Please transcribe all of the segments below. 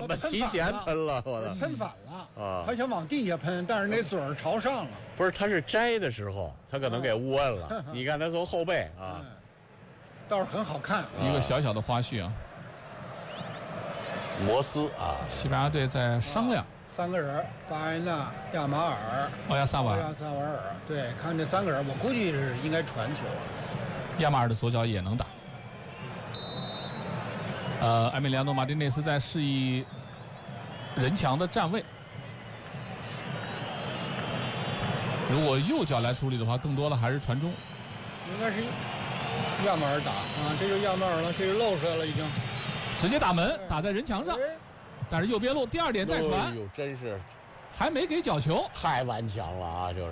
怎么提前喷了？我的喷反了啊！ 他想往地下喷，但是那嘴儿朝上了。 不是，他是摘的时候，他可能给误摁了。你看他从后背啊， 倒是很好看。 一个小小的花絮啊， 摩斯啊， 西班牙队在商量。 3个人，巴埃纳、亚马尔、 奥亚萨瓦尔。对，看这3个人，我估计是应该传球。 亚马尔的左脚也能打。埃米利亚诺·马丁内斯在示意人墙的站位。如果右脚来处理的话，更多的还是传中。 应该是亚马尔打啊，这就是亚马尔了，这是漏出来了已经。 直接打门，打在人墙上。但是右边路，第2点再传， 哎呦，真是还没给角球， 太顽强了啊！就是，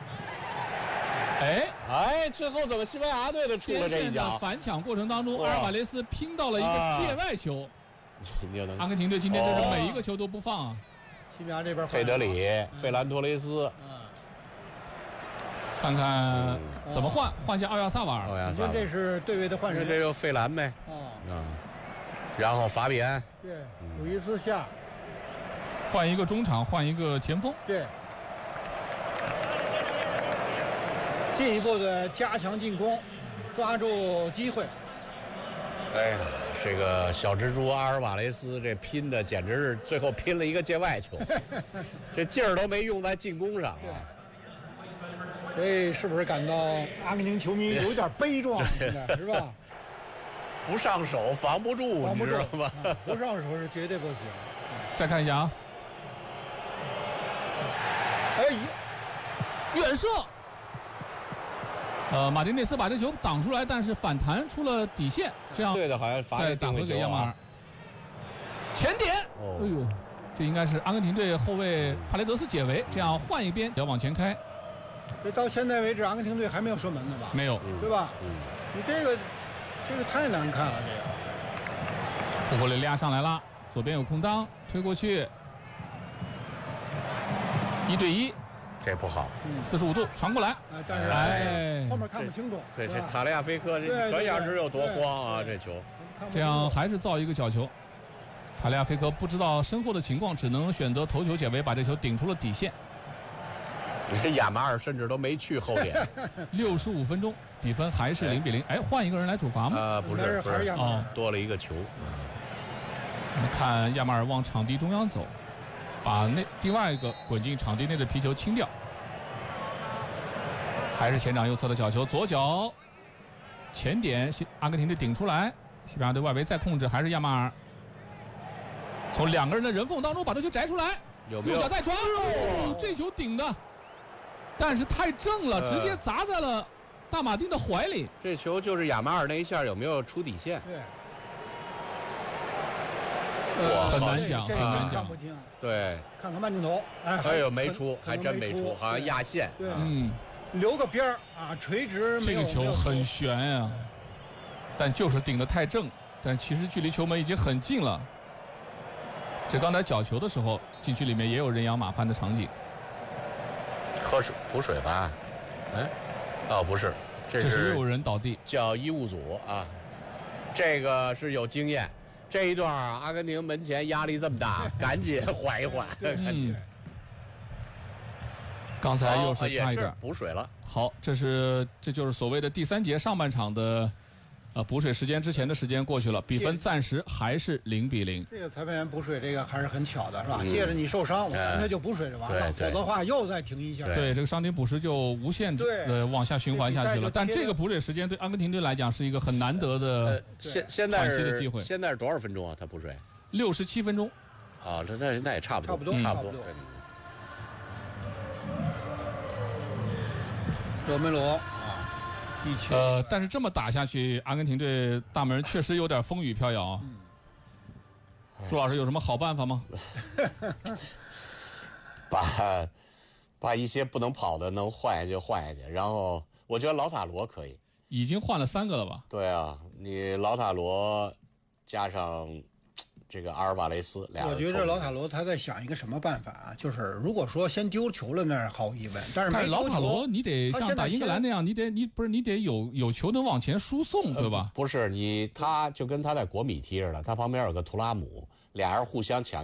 最后怎么西班牙队的出了这一脚？ 反抢过程当中，阿尔瓦雷斯拼到了一个界外球。阿根廷队今天这是每一个球都不放啊！ 西班牙这边佩德里、费兰托雷斯， 看看怎么换下奥亚萨瓦尔。 你看这是对位的换人， 这就费兰呗。然后法比安， 对，鲁伊斯下， 换一个中场，换一个前锋， 对，进一步的加强进攻，抓住机会。 哎呀，这个小蜘蛛阿尔瓦雷斯这拼的简直是最后拼了一个界外球，这劲儿都没用在进攻上啊。 所以是不是感到阿根廷球迷有点悲壮，是吧？ 不上手防不住，你知道吗？ 不上手是绝对不行。 再看一下啊，远射，马丁内斯把这球挡出来，但是反弹出了底线，这样对的，好像再打回给亚马尔，前点，哎呦，这应该是阿根廷队后卫帕雷德斯解围，这样换一边要往前开。 这到现在为止，阿根廷队还没有射门呢吧？ 没有， 对吧？你这个太难看了，这个。 库库雷利亚上来了，左边有空当，推过去，1对1， 这不好 ，45度传过来， 但是后面看不清楚。 对，这塔利亚菲科这可想而知有多慌啊！这球， 这样还是造一个角球。塔利亚菲科不知道身后的情况，只能选择头球解围，把这球顶出了底线。 亚马尔甚至都没去后点。 65分钟，比分还是0比0。换一个人来主罚吗？ 不是多了一个球。 我们看亚马尔往场地中央走，把另外一个滚进场地内的皮球清掉。还是前掌右侧的角球，左脚前点，阿根廷队顶出来，西班牙队外围再控制，还是亚马尔从2个人的人缝当中把这球摘出来，右脚再传，这球顶的。但是太正了，直接砸在了大马丁的怀里。 这球就是亚马尔那一下有没有出底线？ 对， 很难讲， 很难讲不清。 对， 看看慢镜头， 哎呦，没出，还真没出，好像压线。 对，留个边儿啊，垂直没有。 这个球很悬呀，但就是顶得太正，但其实距离球门已经很近了。这刚才角球的时候，禁区里面也有人仰马翻的场景。 喝水补水吧？不是， 这是又有人倒地， 叫医务组啊，这个是有经验。这一段阿根廷门前压力这么大，赶紧缓一缓。 刚才又是差一点补水了。 好，这就是所谓的第3节上半场的。补水时间之前的时间过去了，比分暂时还是0比0。 这个裁判员补水，这个还是很巧的，是吧？借着你受伤，我干脆就补水就完了，否则的话又再停一下。 对，这个伤停补时就无限往下循环下去了。但这个补水时间对阿根廷队来讲是一个很难得的喘息的机会。 现在是多少分钟啊？他补水 67分钟。 啊，那也差不多， 差不多。罗梅罗。 但是这么打下去，阿根廷队大门确实有点风雨飘摇啊。朱老师有什么好办法吗？ 把一些不能跑的能换下去换下去，然后我觉得老塔罗可以。 已经换了3个了吧？ 对啊，你老塔罗加上这个阿尔瓦雷斯俩人， 我觉得老塔罗他在想一个什么办法啊？就是如果说先丢球了，那毫无疑问。但是老塔罗你得像打英格兰那样，你得有球能往前输送，对吧？ 不是他就跟他在国米踢似的，他旁边有个图拉姆，俩人互相抢。